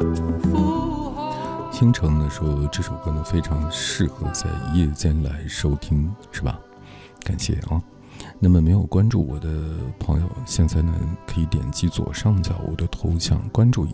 倾城呢说这首歌呢非常适合在夜间来收听，是吧？感谢啊。那么没有关注我的朋友，现在呢可以点击左上角我的头像关注一